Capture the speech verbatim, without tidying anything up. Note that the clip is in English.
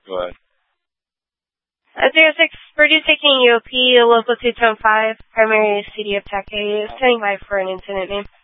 Go ahead. Uh, zero six, Purdue taking U O P, local two two five, primary city of Taquet, standing by for an incident name.